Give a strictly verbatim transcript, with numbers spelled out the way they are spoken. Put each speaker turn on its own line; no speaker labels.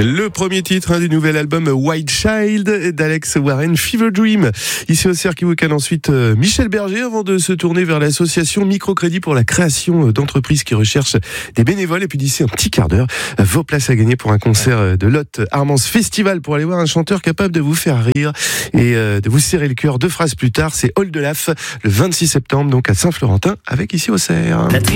Le premier titre hein, du nouvel album White Child d'Alex Warren, Fever Dream. Ici au Circuit Weekend, ensuite euh, Michel Berger, avant de se tourner vers l'association Microcrédit pour la création d'entreprises qui recherchent des bénévoles. Et puis d'ici un petit quart d'heure, vos places à gagner pour un concert de Lot Armance Festival, pour aller voir un chanteur capable de vous faire rire et euh, de vous serrer le cœur deux phrases plus tard. C'est Oldelaf, le vingt-six septembre, donc à Saint-Florentin, avec ici au Cerf.